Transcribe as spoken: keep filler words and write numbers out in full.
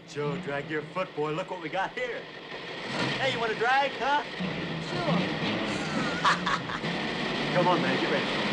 Hey, Joe, drag your foot, boy. Look what we got here. Hey, you want to drag, huh? Sure. Come on, man. Get ready.